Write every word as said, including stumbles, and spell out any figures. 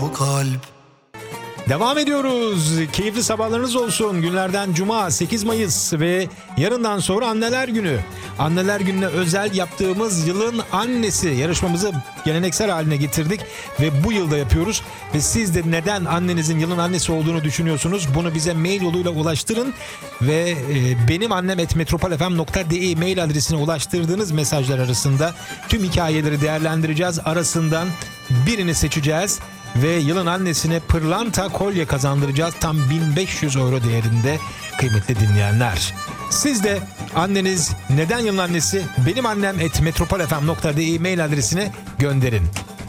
bu kalp. Devam ediyoruz. Keyifli sabahlarınız olsun. Günlerden Cuma sekiz Mayıs ve yarından sonra Anneler Günü. Anneler Günü'ne özel yaptığımız yılın annesi yarışmamızı geleneksel haline getirdik ve bu yılda yapıyoruz. Ve siz de neden annenizin yılın annesi olduğunu düşünüyorsunuz? Bunu bize mail yoluyla ulaştırın ve e, benim annem et metropolfm nokta de mail adresine ulaştırdığınız mesajlar arasında tüm hikayeleri değerlendireceğiz. Arasından birini seçeceğiz. Ve yılın annesine pırlanta kolye kazandıracağız. Tam bin beş yüz euro değerinde kıymetli dinleyenler. Siz de anneniz neden yılın annesi? Benim annem et metropolfm nokta de mail adresine gönderin.